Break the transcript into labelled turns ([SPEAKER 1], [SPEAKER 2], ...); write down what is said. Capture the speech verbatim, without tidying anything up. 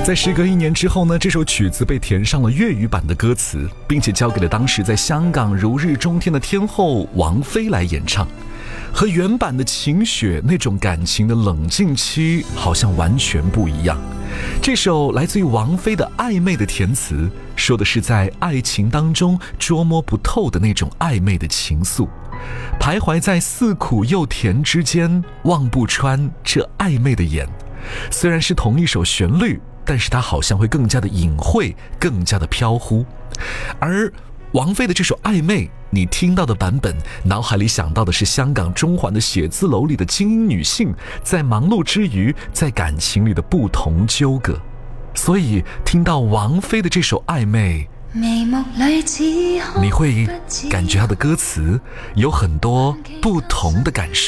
[SPEAKER 1] 在时隔一年之后呢，这首曲子被填上了粤语版的歌词，并且交给了当时在香港如日中天的天后王菲来演唱。和原版的晴雪那种感情的冷静期好像完全不一样。这首来自于王菲的暧昧的填词，说的是在爱情当中捉摸不透的那种暧昧的情愫，徘徊在似苦又甜之间，望不穿这暧昧的眼。虽然是同一首旋律，但是它好像会更加的隐晦，更加的飘忽。而王菲的这首暧昧，你听到的版本，脑海里想到的是香港中环的写字楼里的精英女性，在忙碌之余，在感情里的不同纠葛。所以听到王菲的这首暧昧，你会感觉她的歌词有很多不同的感受。